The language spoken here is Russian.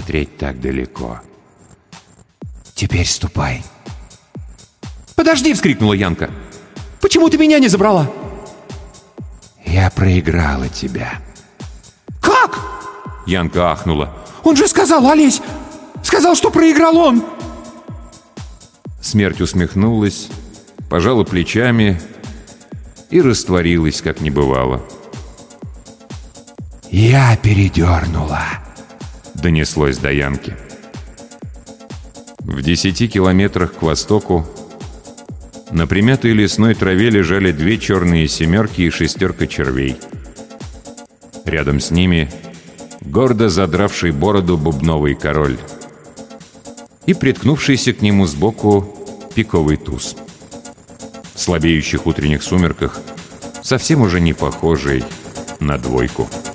смотреть так далеко. Теперь ступай. «Подожди!» — вскрикнула Янка. «Почему ты меня не забрала?» Я проиграла тебя. «Как?» — Янка ахнула. «Он же сказал, Олесь! Сказал, что проиграл он!» Смерть усмехнулась, пожала плечами и растворилась, как не бывало. «Я передернула», — донеслось до Янки. В 10 километрах к востоку на примятой лесной траве лежали 2 черные семерки и 6 червей. Рядом с ними гордо задравший бороду бубновый король и приткнувшийся к нему сбоку пиковый туз. В слабеющих утренних сумерках совсем уже не похожий на 2.